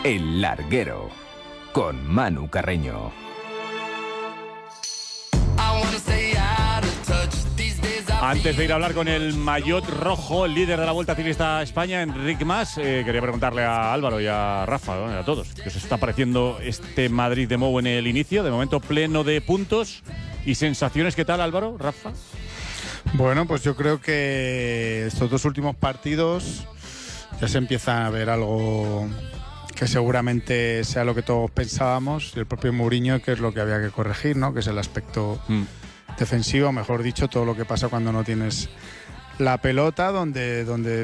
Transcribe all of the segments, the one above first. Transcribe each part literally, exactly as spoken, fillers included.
El Larguero, con Manu Carreño. Antes de ir a hablar con el maillot rojo, el líder de la Vuelta Ciclista a España, Enric Mas, eh, quería preguntarle a Álvaro y a Rafa, ¿no? a todos, ¿qué os está pareciendo este Madrid de Mou en el inicio? De momento pleno de puntos y sensaciones. ¿Qué tal, Álvaro, Rafa? Bueno, pues yo creo que estos dos últimos partidos ya se empieza a ver algo que seguramente sea lo que todos pensábamos, y el propio Mourinho, que es lo que había que corregir, ¿no? Que es el aspecto mm. defensivo, mejor dicho, todo lo que pasa cuando no tienes la pelota, donde, donde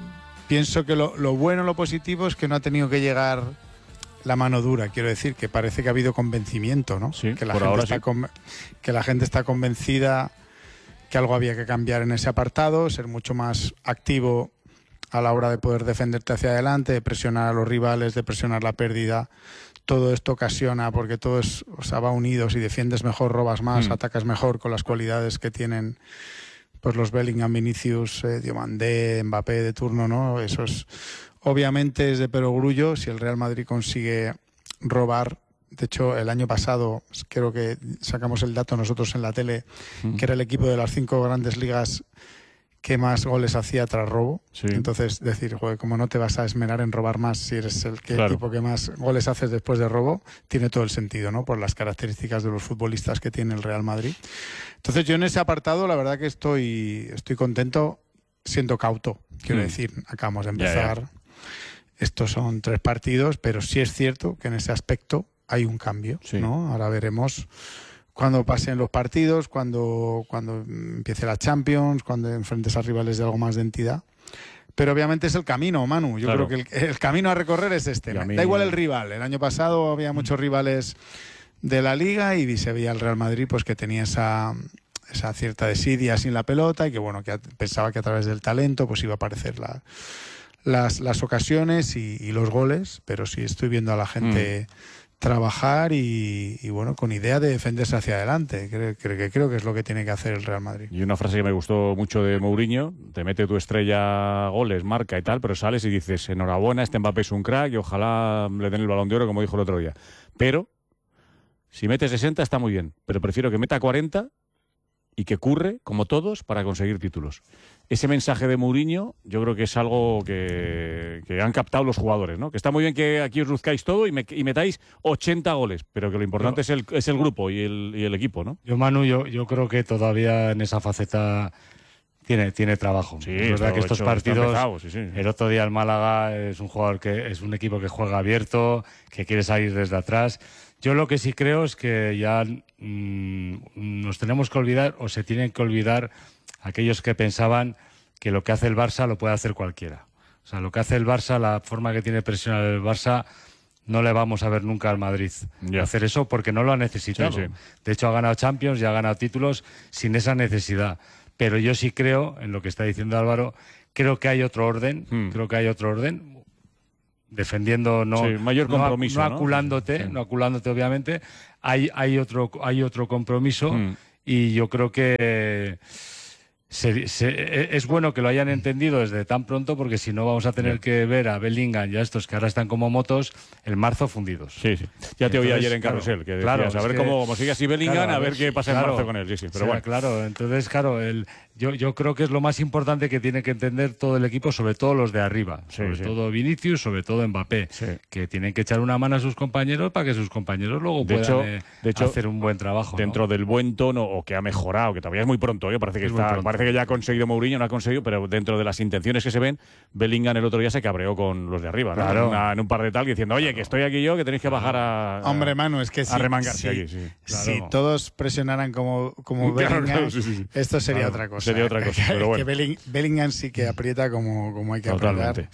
pienso que lo, lo bueno, lo positivo es que no ha tenido que llegar la mano dura, quiero decir, que parece que ha habido convencimiento, ¿no? Sí, que, la por gente ahora está sí. con, que la gente está convencida que algo había que cambiar en ese apartado, ser mucho más activo a la hora de poder defenderte hacia adelante, de presionar a los rivales, de presionar la pérdida. Todo esto ocasiona, porque todo es, o sea, va unido. Si defiendes mejor, robas más, mm. atacas mejor con las cualidades que tienen pues los Bellingham, Vinicius, eh, Diomandé, Mbappé de turno, ¿no? Eso es, obviamente es de perogrullo si el Real Madrid consigue robar. De hecho, el año pasado, creo que sacamos el dato nosotros en la tele, mm. que era el equipo de las cinco grandes ligas que más goles hacía tras robo. Sí. Entonces, decir, joder, como no te vas a esmerar en robar más si eres el que, claro. equipo que más goles haces después de robo, tiene todo el sentido, ¿no? Por las características de los futbolistas que tiene el Real Madrid. Entonces, yo en ese apartado, la verdad que estoy, estoy contento, siendo cauto. Quiero mm. decir, acabamos de empezar. Ya, ya. Estos son tres partidos, pero sí es cierto que en ese aspecto hay un cambio, sí. ¿no? Ahora veremos cuando pasen los partidos, cuando, cuando empiece la Champions, cuando enfrentes a rivales de algo más de entidad. Pero obviamente es el camino, Manu. Yo claro. creo que el, el camino a recorrer es este. Mí... Da igual el rival. El año pasado había muchos rivales de la Liga y se veía el Real Madrid pues que tenía esa, esa cierta desidia sin la pelota y que bueno que pensaba que a través del talento pues iba a aparecer la, las, las ocasiones y, y los goles. Pero sí estoy viendo a la gente... Mm. trabajar y, y bueno, con idea de defenderse hacia adelante, que creo, que creo que es lo que tiene que hacer el Real Madrid. Y una frase que me gustó mucho de Mourinho: te mete tu estrella, goles, marca y tal, pero sales y dices, enhorabuena, este Mbappé es un crack y ojalá le den el Balón de Oro, como dijo el otro día. Pero, si mete sesenta está muy bien, pero prefiero que meta cuarenta y que curre, como todos, para conseguir títulos. Ese mensaje de Mourinho yo creo que es algo que, que han captado los jugadores, ¿no? Que está muy bien que aquí os luzcáis todo y, me, y metáis ochenta goles, pero que lo importante yo, es, el, es el grupo y el, y el equipo, ¿no? Yo, Manu, yo, yo creo que todavía en esa faceta tiene, tiene trabajo. Sí, es verdad que estos hecho, partidos, empezado, sí, sí. el otro día el Málaga es un jugador que es un equipo que juega abierto, que quiere salir desde atrás. Yo lo que sí creo es que ya mmm, nos tenemos que olvidar, o se tienen que olvidar, aquellos que pensaban que lo que hace el Barça lo puede hacer cualquiera. O sea, lo que hace el Barça, la forma que tiene presionar el Barça, no le vamos a ver nunca al Madrid yeah. hacer eso porque no lo ha necesitado. Sí, sí. De hecho, ha ganado Champions y ha ganado títulos sin esa necesidad. Pero yo sí creo, en lo que está diciendo Álvaro, creo que hay otro orden, hmm. creo que hay otro orden, defendiendo, no, sí, mayor compromiso, no, no aculándote, ¿no? Sí. no aculándote obviamente, hay, hay otro, hay otro compromiso hmm. y yo creo que Se, se, es bueno que lo hayan entendido desde tan pronto, porque si no vamos a tener que ver a Bellingham y a estos que ahora están como motos el marzo fundidos. Sí, sí. Ya te oí ayer en Carrusel, que decías, claro, a ver que, cómo, cómo sigue así Bellingham, claro, a ver qué pasa claro, en marzo con él. Sí, sí, pero o sea, bueno. Claro, entonces, claro, el, yo, yo creo que es lo más importante que tiene que entender todo el equipo, sobre todo los de arriba, sí, sobre sí. todo Vinicius, sobre todo Mbappé, sí. que tienen que echar una mano a sus compañeros para que sus compañeros luego de puedan hecho, eh, de hecho, hacer un buen trabajo. Dentro ¿no? del buen tono, o que ha mejorado, que todavía es muy pronto, ¿eh? parece, que está, parece que ya ha conseguido Mourinho, no ha conseguido, pero dentro de las intenciones que se ven, Bellingham el otro día se cabreó con los de arriba, ¿no? Claro. en, una, en un par de tal, diciendo, oye, claro. que estoy aquí yo, que tenéis que bajar a... a Hombre, Manu, es que a sí, remangarse sí, aquí, sí. Si claro. todos presionaran como, como claro, Bellingham, claro, sí, sí. esto sería claro, otra cosa. Sería otra cosa, pero bueno. Que Belling, Bellingham sí que aprieta como, como hay que Totalmente. apretar.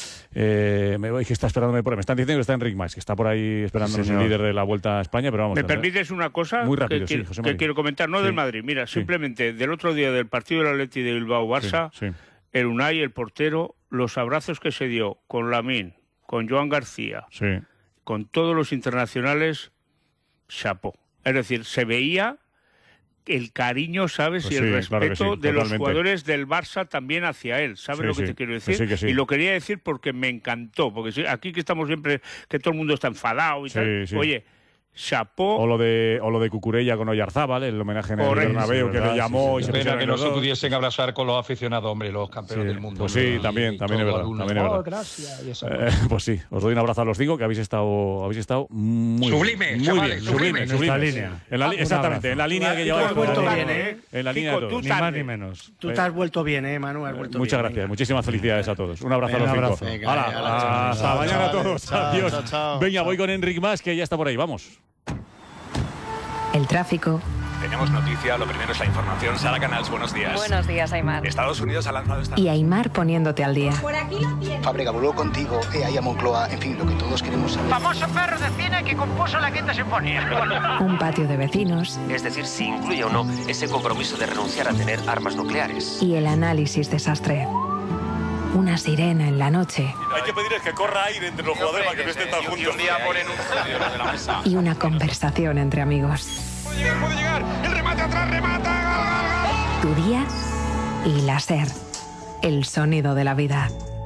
Eh, me voy, que está esperándome por ahí. Me están diciendo que está Enric Mas, que está por ahí esperándonos, sí, el líder de la Vuelta a España, pero vamos. ¿Me permites una cosa? Muy rápido, que, sí, José que quiero comentar, no sí. del Madrid. Mira, sí. simplemente del otro día del partido del Atleti de Bilbao-Barça, sí, sí. el Unai, el portero, los abrazos que se dio con Lamine, con Joan García, sí. con todos los internacionales, chapó. Es decir, se veía el cariño, ¿sabes? Pues y el sí, respeto claro que sí, de los totalmente. jugadores del Barça también hacia él. ¿Sabes Sí, lo que sí, te quiero que decir? sí, que sí. Y lo quería decir porque me encantó. Porque sí, aquí que estamos siempre, que todo el mundo está enfadado y Sí, tal. sí. Oye, chapó. O lo de, o lo de Cucurella con Oyarzábal, el homenaje en el Correcto. Bernabéu Sí, que le verdad, llamó sí, y sí, se sí. pusieron Pena que en no los se dos. pudiesen abrazar con los aficionados, hombre, los campeones Sí, del mundo. pues ¿no? sí, Y- también, y también es todo verdad, al uno. también es Oh, verdad. gracias. y esa Eh, pues sí, os doy un abrazo a los cinco que habéis estado, habéis estado muy Sublime, muy chavales, bien, sublime. sublime, En esta sublime. línea. En la li- Un exactamente, abrazo. en la línea que Tú lleváis. has vuelto en la- bien, ¿eh? En la línea Kiko, de tú todos. Ni tarde. más ni menos. Tú te has vuelto bien, ¿eh, Manu? Has vuelto Muchas bien, gracias, venga. muchísimas felicidades a todos. Un abrazo Venga, a un los abrazo. cinco. Venga, Hala, hala, hasta chao, mañana a chao, todos. chao, Adiós. chao, chao, Venga, chao. voy con Enric Mas, que ya está por ahí. Vamos. El tráfico. Tenemos noticia, lo primero es la información. Sara Canals, buenos días. Buenos días, Aymar. Estados Unidos ha lanzado esta... Y Aymar poniéndote al día. Fábrica voló contigo e aí a Moncloa, en fin, lo que todos queremos saber. Famoso perro de cine que compuso la quinta sinfonía. Un patio de vecinos. Es decir, si incluye o no ese compromiso de renunciar a tener armas nucleares. Y el análisis desastre. Una sirena en la noche. Hay que pedirles que corra aire entre los jugadores para que no estén tan juntos. Y un día ponen un estudio de la mesa. Y una conversación entre amigos. Puede llegar, puede llegar. El remate atrás, remata. Tu día y la SER. El sonido de la vida.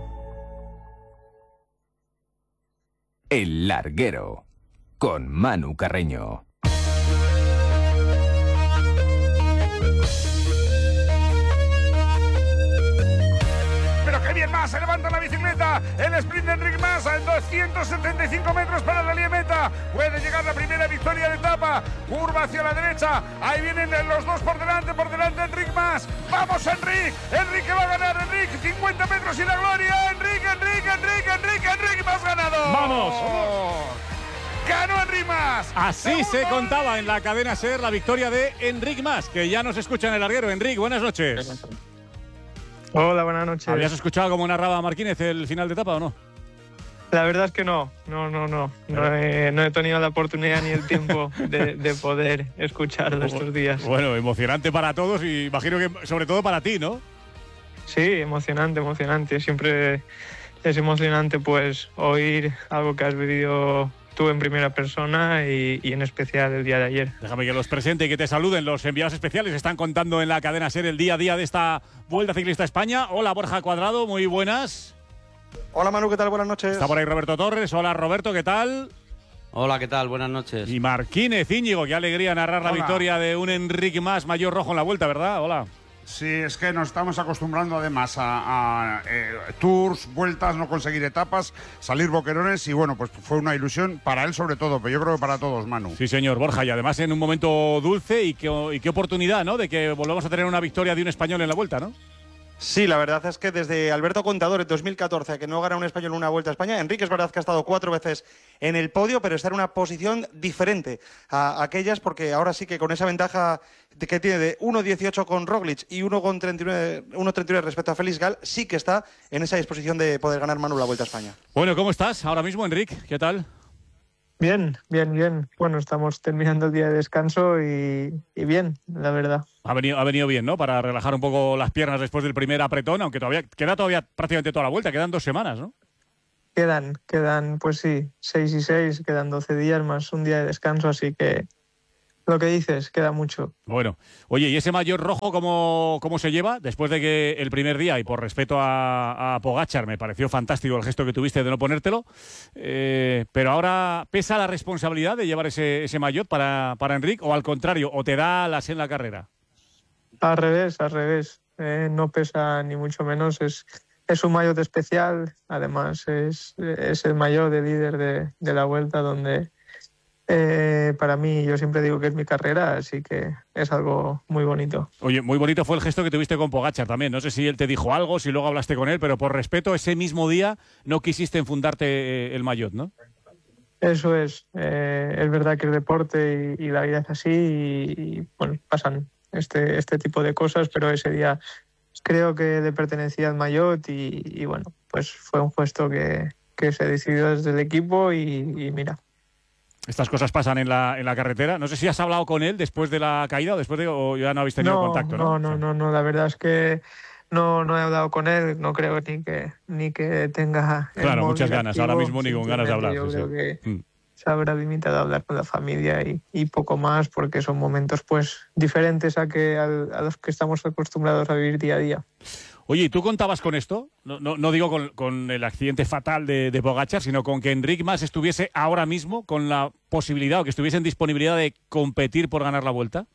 El Larguero, con Manu Carreño. Pero qué bien más, se levanta la bicicleta, el sprint de Enric Mas en doscientos setenta y cinco metros para la línea meta, puede llegar la primera victoria de etapa, curva hacia la derecha, ahí vienen los dos por delante, por delante Enric Mas, vamos Enric, Enric que va a ganar, Enric, cincuenta metros y la gloria, Enric, Enric, Enric, Enric, Enric Mas ganado. ¡Vamos! Ganó Enric Mas. Así se Segundo. contaba en la cadena SER la victoria de Enric Mas, que ya nos escucha en el Larguero. Enric, buenas noches. Hola, buenas noches. ¿Habías escuchado cómo narraba Marquínez el final de etapa o no? La verdad es que no, no, no, no. No he, no he tenido la oportunidad ni el tiempo de, de poder escucharlo estos días. Bueno, emocionante para todos y imagino que sobre todo para ti, ¿no? Sí, emocionante, emocionante. Siempre es emocionante pues oír algo que has vivido tú en primera persona y, y en especial el día de ayer. Déjame que los presente y que te saluden. Los enviados especiales están contando en la cadena SER el día a día de esta Vuelta Ciclista a España. Hola, Borja Cuadrado, muy buenas. Hola, Manu, ¿qué tal? Buenas noches. Está por ahí Roberto Torres. Hola, Roberto, ¿qué tal? Hola, ¿qué tal? Buenas noches. Y Marquínez Íñigo, qué alegría narrar la Hola. victoria de un Enric Mas mayor rojo en la Vuelta, ¿verdad? Hola. Sí, es que nos estamos acostumbrando además a, a, eh, tours, vueltas, no conseguir etapas, salir boquerones y bueno, pues fue una ilusión para él sobre todo, pero yo creo que para todos, Manu. Sí, señor, Borja, y además en un momento dulce y qué, y qué oportunidad, ¿no? De que volvamos a tener una victoria de un español en la Vuelta, ¿no? Sí, la verdad es que desde Alberto Contador en dos mil catorce, que no gana un español en una Vuelta a España, Enrique es verdad que ha estado cuatro veces en el podio, pero está en una posición diferente a aquellas, porque ahora sí que con esa ventaja de que tiene de uno dieciocho con Roglic y uno treinta y nueve respecto a Félix Gal, sí que está en esa disposición de poder ganar Manu la Vuelta a España. Bueno, ¿cómo estás ahora mismo, Enric? ¿Qué tal? Bien, bien, bien. Bueno, estamos terminando el día de descanso y, y bien, la verdad. Ha venido, ha venido bien, ¿no? Para relajar un poco las piernas después del primer apretón, aunque todavía queda todavía prácticamente toda la Vuelta, quedan dos semanas, ¿no? Quedan, quedan, pues sí, seis y seis, quedan doce días más un día de descanso, así que lo que dices, queda mucho. Bueno, oye, ¿y ese maillot rojo cómo, cómo se lleva? Después de que el primer día, y por respeto a, a Pogačar, me pareció fantástico el gesto que tuviste de no ponértelo, eh, pero ahora ¿pesa la responsabilidad de llevar ese, ese maillot para, para Enric o al contrario, o te da alas en la carrera? Al revés, al revés. Eh, no pesa ni mucho menos, es, es un maillot especial, además es, es el maillot de líder de, de la Vuelta donde... Eh, para mí, yo siempre digo que es mi carrera, así que es algo muy bonito. Oye, muy bonito fue el gesto que tuviste con Pogačar también. No sé si él te dijo algo, si luego hablaste con él, pero por respeto, ese mismo día no quisiste enfundarte eh, el maillot, ¿no? Eso es. Eh, es verdad que el deporte y, y la vida es así y, y bueno, pasan este, este tipo de cosas, pero ese día creo que le pertenecía al maillot y, y bueno, pues fue un gesto que, que se decidió desde el equipo y, y mira. Estas cosas pasan en la, en la carretera. No sé si has hablado con él después de la caída o después de, o ya no habéis tenido no, contacto, ¿no? No, no, no, no, la verdad es que no, no he hablado con él, no creo ni que ni que tenga el Claro, móvil muchas ganas, activo. ahora mismo ni con ganas de hablar. Yo Sí, creo sí. que, Mm. se habrá limitado a hablar con la familia y, y poco más, porque son momentos pues diferentes a, que, a, a los que estamos acostumbrados a vivir día a día. Oye, ¿y tú contabas con esto? No, no, no digo con, con el accidente fatal de, de Pogačar, sino con que Enric Mas estuviese ahora mismo con la posibilidad o que estuviese en disponibilidad de competir por ganar la Vuelta.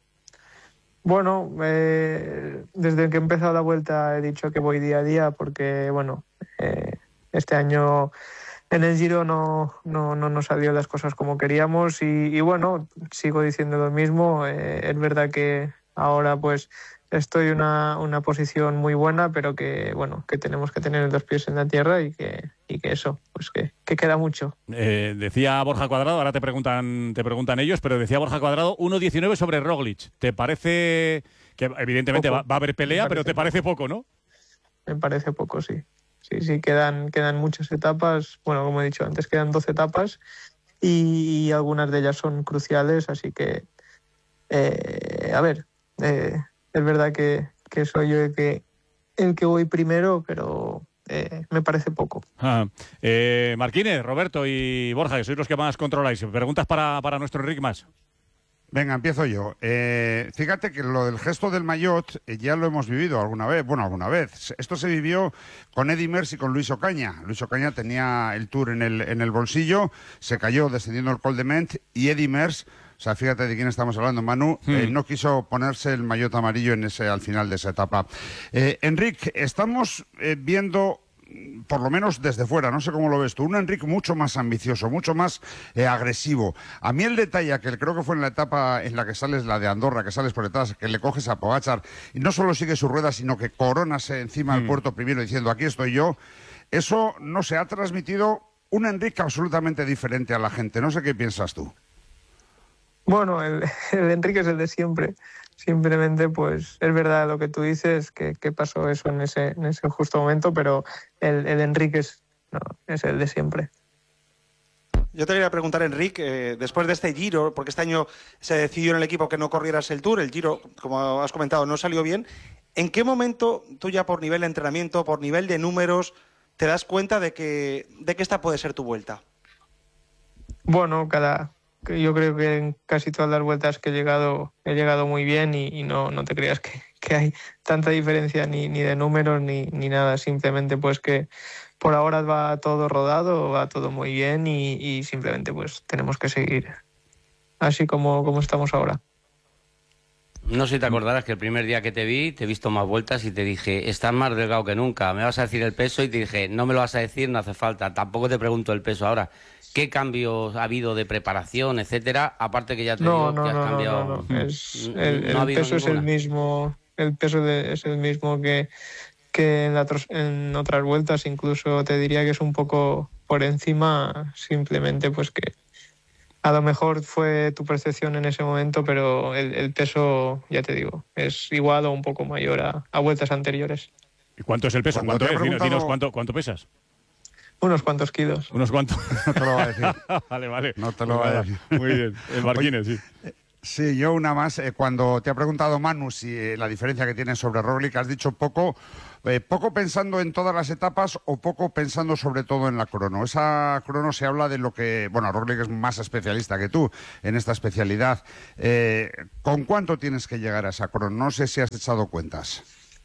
Bueno, eh, desde que he empezado la Vuelta he dicho que voy día a día porque, bueno, eh, este año en el Giro no, no, no nos salió las cosas como queríamos y, y bueno, sigo diciendo lo mismo. Eh, es verdad que ahora pues estoy en una, una posición muy buena, pero que bueno, que tenemos que tener los pies en la tierra y que, y que eso, pues que, que queda mucho. Eh, decía Borja Cuadrado, ahora te preguntan, te preguntan ellos, pero decía Borja Cuadrado uno diecinueve sobre Roglic. ¿Te parece que evidentemente va, va a haber pelea, pero te parece poco, no? Me parece poco, sí. Sí, sí, quedan, quedan muchas etapas. Bueno, como he dicho antes, quedan doce etapas y, y algunas de ellas son cruciales, así que, eh, a ver, eh, es verdad que, que soy yo el que, el que voy primero, pero eh, me parece poco. Ah, eh, Marquínez, Roberto y Borja, que sois los que más controláis. ¿Preguntas para, para nuestro Enric Mas? Venga, empiezo yo. Eh, fíjate que lo del gesto del maillot eh, ya lo hemos vivido alguna vez. Bueno, alguna vez. Esto se vivió con Eddy Merckx y con Luis Ocaña. Luis Ocaña tenía el Tour en el, en el bolsillo, se cayó descendiendo el Col de Ment y Eddy Merckx, o sea, fíjate de quién estamos hablando, Manu, hmm. eh, no quiso ponerse el maillot amarillo en ese, al final de esa etapa. Eh, Enric, estamos eh, viendo, por lo menos desde fuera, no sé cómo lo ves tú, un Enric mucho más ambicioso, mucho más eh, agresivo. A mí el detalle, que creo que fue en la etapa en la que sales, la de Andorra, que sales por detrás, que le coges a Pogačar, y no solo sigue su rueda, sino que coronas encima del mm. puerto primero diciendo, aquí estoy yo, eso no se ha transmitido un Enric absolutamente diferente a la gente. No sé qué piensas tú. Bueno, el, el Enric es el de siempre. Simplemente, pues, es verdad lo que tú dices, que, que pasó eso en ese, en ese justo momento, pero el, el Enric es, no, es el de siempre. Yo te quería preguntar, Enric, eh, después de este Giro, porque este año se decidió en el equipo que no corrieras el Tour, el Giro, como has comentado, no salió bien. ¿En qué momento tú ya por nivel de entrenamiento, por nivel de números, te das cuenta de que, de que esta puede ser tu vuelta? Bueno, cada... Yo creo que en casi todas las vueltas que he llegado he llegado muy bien y, y no, no te creas que, que hay tanta diferencia ni, ni de números ni, ni nada. Simplemente pues que por ahora va todo rodado, va todo muy bien y, y simplemente pues tenemos que seguir así como, como estamos ahora. No sé si te acordarás que el primer día que te vi, te he visto más vueltas y te dije, estás más delgado que nunca, me vas a decir el peso y te dije, no me lo vas a decir, no hace falta, tampoco te pregunto el peso ahora. ¿Qué cambios ha habido de preparación, etcétera? Aparte que ya te no, digo no, que has no, cambiado... No, no, no. Es, el, no el peso ninguna. es el mismo, el peso de, es el mismo que, que en, la, en otras vueltas, incluso te diría que es un poco por encima, simplemente pues que a lo mejor fue tu percepción en ese momento, pero el, el peso, ya te digo, es igual o un poco mayor a, a vueltas anteriores. ¿Y cuánto es el peso? ¿Cuánto es? Preguntado... Dinos, ¿cuánto, ¿cuánto pesas? Unos cuantos kilos. ¿Unos cuantos? No te lo va a decir. Vale, vale. No te lo va a decir. Muy bien. El Marquínez, sí. Sí, yo una más. Eh, cuando te ha preguntado Manu si eh, la diferencia que tienes sobre Roglic, has dicho poco, eh, poco pensando en todas las etapas o poco pensando sobre todo en la crono. Esa crono se habla de lo que... Bueno, Roglic es más especialista que tú en esta especialidad. Eh, ¿Con cuánto tienes que llegar a esa crono? No sé si has echado cuentas.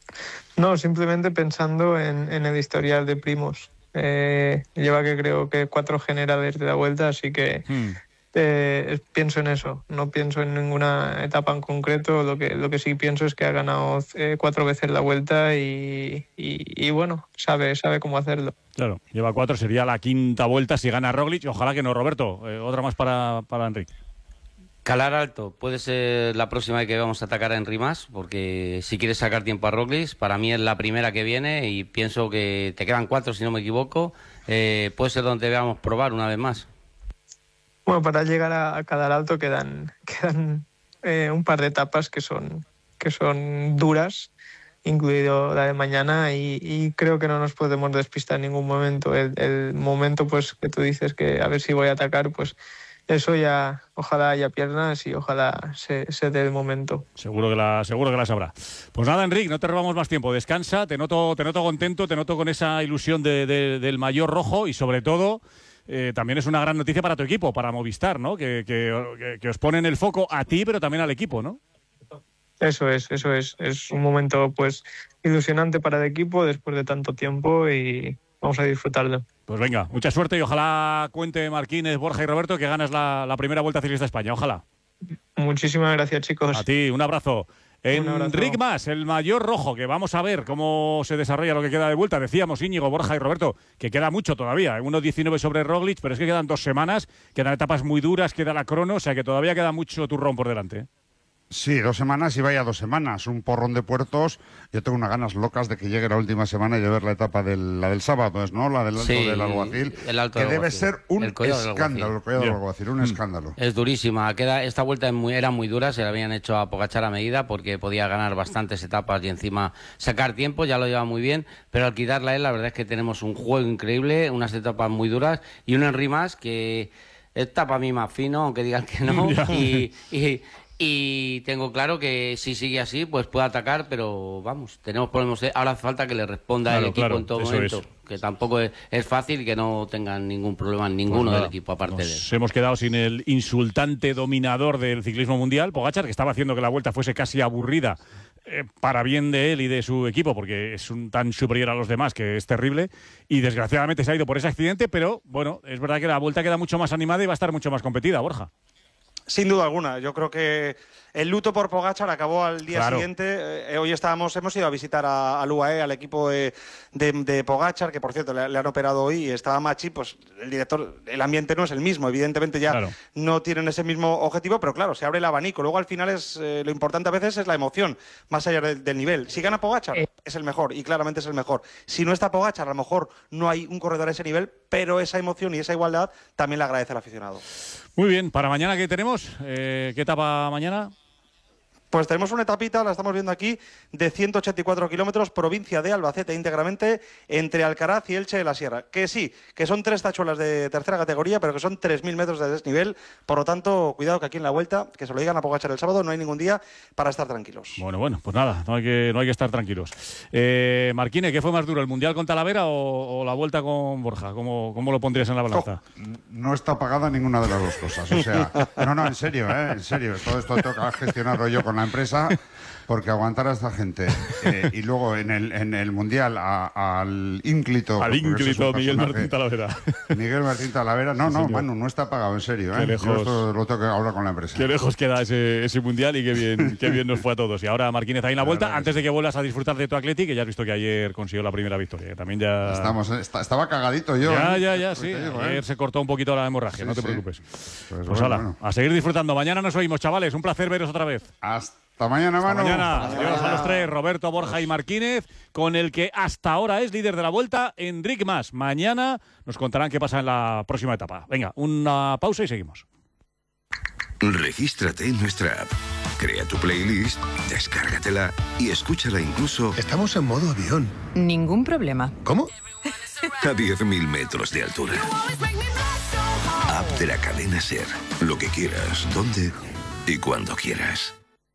No, simplemente pensando en, en el historial de Primož. Eh, lleva que creo que cuatro generales de la vuelta, así que hmm. eh, pienso en eso, no pienso en ninguna etapa en concreto. Lo que, lo que sí pienso es que ha ganado eh, cuatro veces la vuelta y, y, y bueno, sabe, sabe cómo hacerlo. Claro, lleva cuatro, sería la quinta vuelta si gana Roglic. Ojalá que no, Roberto. Eh, otra más para, para Enric. Calar alto, puede ser la próxima vez que vamos a atacar a Enric Mas, porque si quieres sacar tiempo a Roglic, para mí es la primera que viene y pienso que te quedan cuatro si no me equivoco, eh, puede ser donde veamos probar una vez más. Bueno, para llegar a, a Calar alto quedan, quedan eh, un par de etapas que son, que son duras, incluido la de mañana, y, y creo que no nos podemos despistar en ningún momento. El, el momento pues que tú dices que a ver si voy a atacar, pues eso ya, ojalá haya piernas y ojalá se, se dé el momento. Seguro que la, seguro que la sabrá. Pues nada, Enric, no te robamos más tiempo. Descansa, te noto, te noto contento, te noto con esa ilusión de, de, del maillot rojo y sobre todo eh, también es una gran noticia para tu equipo, para Movistar, ¿no? Que, que, que os ponen el foco a ti, pero también al equipo, ¿no? Eso es, eso es. Es un momento pues ilusionante para el equipo después de tanto tiempo y vamos a disfrutarlo. Pues venga, mucha suerte y ojalá cuente Marquínez, Borja y Roberto que ganas la, la primera Vuelta Ciclista a España. Ojalá. Muchísimas gracias, chicos. A ti, un abrazo. Enric Mas, el mayor rojo, que vamos a ver cómo se desarrolla lo que queda de vuelta. Decíamos, Íñigo, Borja y Roberto, que queda mucho todavía. uno diecinueve sobre Roglic, pero es que quedan dos semanas, quedan etapas muy duras, queda la crono, o sea que todavía queda mucho turrón por delante. Sí, dos semanas y vaya dos semanas. Un porrón de puertos. Yo tengo unas ganas locas de que llegue la última semana y de ver la etapa del, la del sábado, ¿no? La del Alto sí, del Alguacil. El Alto que del debe Alguacil. ser un El Collado del escándalo, el Collado del Alguacil, un Mm. escándalo. Es durísima. Queda, esta vuelta es muy, era muy dura, se la habían hecho a Pogačar a medida porque podía ganar bastantes etapas y encima sacar tiempo, ya lo lleva muy bien, pero al quitarla él, la verdad es que tenemos un juego increíble, unas etapas muy duras y un Henry Mas que está para mí más fino, aunque digan que no, y, y Y tengo claro que si sigue así, pues puede atacar, pero vamos, tenemos problemas. Ahora hace falta que le responda Claro, el equipo claro, en todo eso momento, es. que tampoco es, es fácil y que no tengan ningún problema ninguno Pues nada, del equipo, aparte de él. Nos hemos quedado sin el insultante dominador del ciclismo mundial, Pogačar, que estaba haciendo que la Vuelta fuese casi aburrida, eh, para bien de él y de su equipo, porque es un tan superior a los demás que es terrible, y desgraciadamente se ha ido por ese accidente, pero bueno, es verdad que la Vuelta queda mucho más animada y va a estar mucho más competida, Borja. Sin duda alguna. Yo creo que el luto por Pogačar acabó al día Claro. siguiente. Eh, hoy estábamos, hemos ido a visitar a- al U A E, al equipo de, de, de Pogačar, que por cierto le, le han operado hoy y estaba Machi, pues el director, el ambiente no es el mismo. Evidentemente ya Claro. no tienen ese mismo objetivo, pero claro, se abre el abanico. Luego al final es eh, lo importante a veces es la emoción, más allá del, del nivel. Si gana Pogačar, es el mejor y claramente es el mejor. Si no está Pogačar, a lo mejor no hay un corredor a ese nivel, pero esa emoción y esa igualdad también le agradece al aficionado. Muy bien, para mañana, ¿qué tenemos? Eh, ¿Qué etapa mañana? Pues tenemos una etapita, la estamos viendo aquí, de ciento ochenta y cuatro kilómetros, provincia de Albacete íntegramente, entre Alcaraz y Elche de la Sierra. Que sí, que son tres tachuelas de tercera categoría, pero que son tres mil metros de desnivel. Por lo tanto, cuidado que aquí en la Vuelta, que se lo digan a Pogačar el sábado, no hay ningún día para estar tranquilos. Bueno, bueno, pues nada, no hay que, no hay que estar tranquilos. Eh, Marquine, ¿qué fue más duro, el Mundial con Talavera o, o la Vuelta con Borja? ¿Cómo, cómo lo pondrías en la balanza? No está pagada ninguna de las dos cosas. O sea, no, no, en serio, ¿eh? En serio. Todo esto toca gestionarlo yo con la empresa, porque aguantar a esta gente eh, y luego en el, en el Mundial a- al ínclito. Al porque ese es un ínclito Miguel personaje- Martín Talavera. Miguel Martín Talavera. No, Sí, no, señor. Manu, no está pagado, en serio. Qué ¿eh? lejos. Yo esto lo tengo que hablar con la empresa. Qué lejos queda ese, ese Mundial y qué bien, qué bien nos fue a todos. Y ahora Marquínez ahí en la Vuelta, antes de que vuelvas a disfrutar de tu Atleti, que ya has visto que ayer consiguió la primera victoria. Que también ya... Estamos, está- estaba cagadito yo. Ya, ¿eh? ya, ya, Pues sí. te digo, ¿eh? Ayer se cortó un poquito la hemorragia, Sí, no te sí. preocupes. Pues Pues bueno, hala, bueno. a seguir disfrutando. Mañana nos oímos, chavales. Un placer veros otra vez. Hasta mañana, Hasta Manu. mañana. Hasta Adiós a mañana. los tres, Roberto, Borja y Marquínez, con el que hasta ahora es líder de la Vuelta, Enric Mas. Mañana nos contarán qué pasa en la próxima etapa. Venga, una pausa y seguimos. Regístrate en nuestra app. Crea tu playlist, descárgatela y escúchala incluso. Estamos en modo avión. Ningún problema. ¿Cómo? A diez mil metros de altura. App de la cadena SER. Lo que quieras, donde y cuando quieras.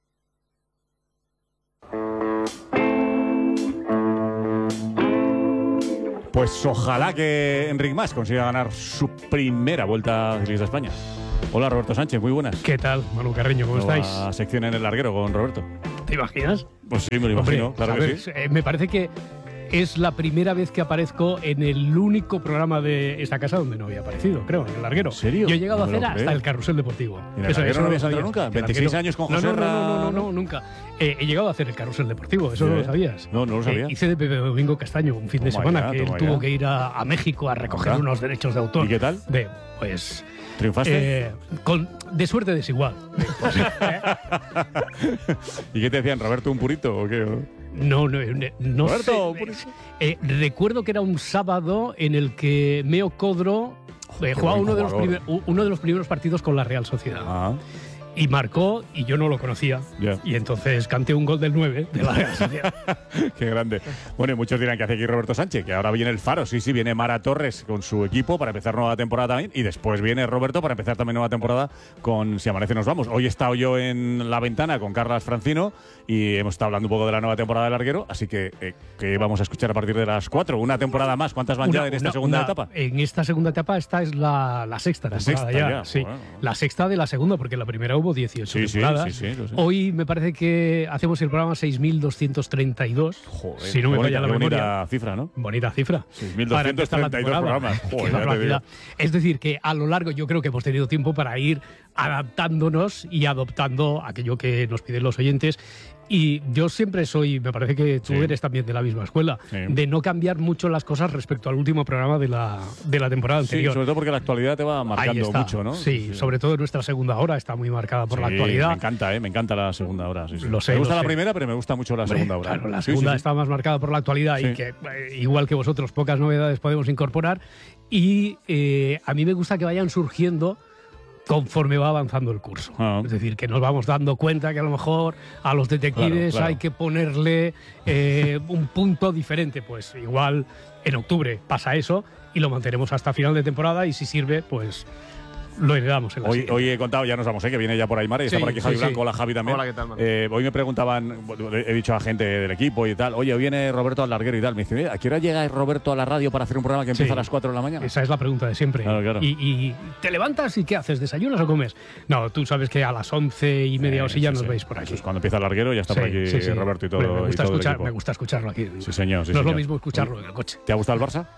Pues ojalá que Enric Mas consiga ganar su primera Vuelta Ciclista a España. Hola, Roberto Sánchez, muy buenas. ¿Qué tal, Manu Carreño? ¿Cómo Nueva estáis? sección en el larguero con Roberto. ¿Te imaginas? Pues sí, me lo Hombre, imagino, claro a que ver, sí. eh, me parece que es la primera vez que aparezco en el único programa de esta casa donde no había aparecido, creo, en el larguero. ¿En serio? Yo he llegado No a me hacer lo hasta creo. el carrusel deportivo. ¿Y en el larguero no habías lo salido sabías, nunca? que el ¿veintiséis larguero- años con No, no, Joserra? No, no, no, no, no, nunca. Eh, he llegado a hacer el carrusel deportivo, eso Sí, no lo ¿eh? sabías. No, no lo sabía. Eh, hice de Pepe Domingo Castaño un fin de Toma semana, ya, que él toma tuvo ya. que ir a, a México a recoger Anda. unos derechos de autor. ¿Y qué tal? De, pues... ¿Triunfaste? Eh, con, de suerte desigual. ¿Y qué te decían, Roberto, un purito o qué? No, no, no, no Roberto, sé. un purito. Eh, recuerdo que era un sábado en el que Meo Codro eh, qué jugaba buen uno de, los jugador. primer- u- uno de los primeros partidos con la Real Sociedad. Ah. y marcó y yo no lo conocía. Yeah. Y entonces canté un gol del nueve de la Real Sociedad. Qué grande. Bueno, y muchos dirán que hace aquí Roberto Sánchez, que ahora viene el Faro. Sí, sí, viene Mara Torres con su equipo para empezar nueva temporada también. Y después viene Roberto para empezar también nueva temporada con Si Amanece Nos Vamos. Hoy he estado yo en La Ventana con Carlas Francino y hemos estado hablando un poco de la nueva temporada del Larguero. Así que, eh, que vamos a escuchar a partir de las cuatro. Una temporada más. ¿Cuántas van Una- ya en esta una- segunda una- etapa? En esta segunda etapa, esta es la, la sexta La temporada sexta ya. ya, sí. bueno. La sexta de la segunda, porque en la primera hubo dieciocho Sí, sí, temporadas. sí, sí, lo sé. Hoy me parece que hacemos el programa seis mil doscientos treinta y dos. Joder, si no me qué falla la bonita, qué memoria. bonita cifra, ¿no? Bonita cifra. seis mil Para doscientos empezar la treinta y dos temporada. programas. Qué Joder, ya te barbaridad. digo. Es decir, que a lo largo yo creo que hemos tenido tiempo para ir adaptándonos y adoptando aquello que nos piden los oyentes. Y yo siempre soy, me parece que tú Sí. eres también de la misma escuela, Sí. de no cambiar mucho las cosas respecto al último programa de la, de la temporada Sí, anterior. sobre todo porque la actualidad te va Ahí marcando está. mucho, ¿no? Sí, sobre todo nuestra segunda hora está muy marcada por la Sí, actualidad. Me encanta, ¿eh? Me encanta la segunda hora. Sí, sí. Lo sé, me gusta lo la sé. primera, pero me gusta mucho la Hombre, segunda hora. Claro, la Sí, segunda sí, sí. está más marcada por la actualidad Sí. y que, eh, igual que vosotros, pocas novedades podemos incorporar. Y eh, a mí me gusta que vayan surgiendo conforme va avanzando el curso. Ah. Es decir, que nos vamos dando cuenta que a lo mejor a los detectives Claro, claro. hay que ponerle eh, un punto diferente. Pues igual en octubre pasa eso y lo mantenemos hasta final de temporada y si sirve, pues lo heredamos en la Hoy, siguiente. hoy he contado, ya nos vamos, ¿eh? Que viene ya por Aymar y está Sí, por aquí sí, Javi sí. Blanco, la Javi también. Hola, ¿qué tal, Manu? Eh, hoy me preguntaban, he dicho a gente del equipo y tal, oye, viene Roberto al Larguero y tal. Me dice, "Oye, ¿a qué hora llega Roberto a la radio para hacer un programa que empieza Sí. a las cuatro de la mañana? Esa es la pregunta de siempre. Claro, claro. Y, y te levantas y ¿qué haces? ¿Desayunas o comes? No, tú sabes que a las once y media o así ya sí, nos sí. veis por aquí. Eso es cuando empieza el Larguero, ya está Sí, por aquí sí, sí. Roberto y todo, Hombre, me y gusta, todo el escuchar, equipo. me gusta escucharlo aquí. Sí, señor. Sí, no es lo señor. mismo escucharlo en el coche. ¿Te ha gustado el Barça?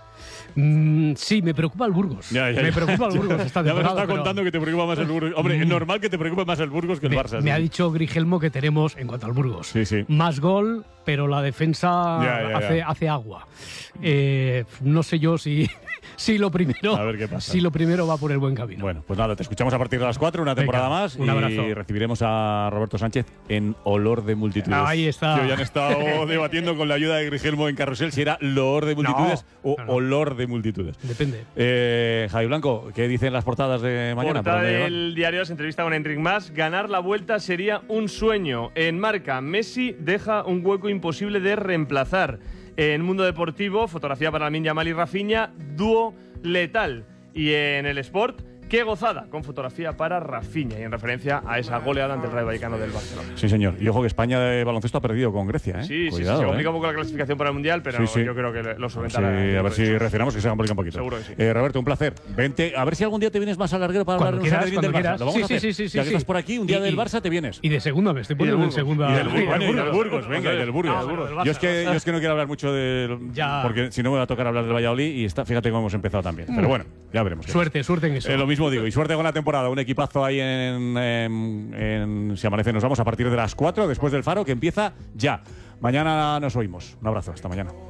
Mm, sí, me preocupa el Burgos. Ya, ya, me ya. preocupa el Burgos esta Ya me temporada. está pero- contando que te preocupa más el Burgos. Hombre, es Mm. normal que te preocupe más el Burgos que el me, Barça. me sí. ha dicho Grigelmo que tenemos, en cuanto al Burgos, Sí, sí. más gol, pero la defensa Ya, ya, ya. Hace, hace agua. Eh, no sé yo si, si lo primero A ver qué pasa. si lo primero va por el buen camino. Bueno, pues nada, te escuchamos a partir de las cuatro, una Venga, temporada más. un y abrazo. recibiremos a Roberto Sánchez en Olor de Multitudes. Ahí está. Que hoy han estado debatiendo con la ayuda de Grigelmo en Carrusel si era Loor de Multitudes No, o no, no. Olor de Multitudes. Depende. Eh, Javi Blanco, ¿qué dicen las portadas de mañana? ¿Por Portada dónde van? del diario se entrevista con Enric Mas. Ganar la Vuelta sería un sueño. En Marca, Messi deja un hueco imposible de reemplazar. En Mundo Deportivo, fotografía para Lamine Yamal y Rafinha, dúo letal. Y en el Sport, qué gozada, con fotografía para Rafinha y en referencia a esa goleada ante el Rayo Vallecano del Barcelona. Sí, señor. Y ojo que España de baloncesto ha perdido con Grecia, ¿eh? Sí, sí, Cuidado, sí, se ¿eh? complica un poco la clasificación para el Mundial, pero Sí, sí. yo creo que lo A ver si, solventará. a ver si reaccionamos, que se complica un poquito. Seguro que sí. Eh, Roberto, un placer. Vente, a ver si algún día te vienes más al Larguero para Cuando hablar quieras, del cuando Barça. quieras. Lo vamos Sí, a hacer. sí, sí, sí, ya que sí. estás por aquí, un día Y- del y- Barça te vienes. Y de segunda, me estoy poniendo en segunda. Y del Burgos, Bueno, y del Burgos, venga, y del Burgos. Ah, bueno, del Barça. Yo es, que, yo es que no quiero hablar mucho del. Ya. Porque si no me va a tocar hablar del Valladolid y está, fíjate cómo hemos empezado también. Pero bueno, ya veremos. qué Suerte, suerte en eso. pasa. Eh, lo mismo digo, y suerte con la temporada. Un equipazo ahí en, en, en Si Amanece Nos Vamos a partir de las cuatro, después del Faro, que empieza ya. Mañana nos oímos. Un abrazo, hasta mañana.